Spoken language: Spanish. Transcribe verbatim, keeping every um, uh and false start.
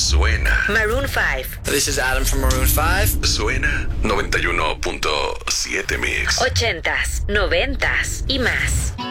Suena. Maroon five. This is Adam from Maroon five. Suena noventa y uno punto siete Mix. Ochentas, noventas y más.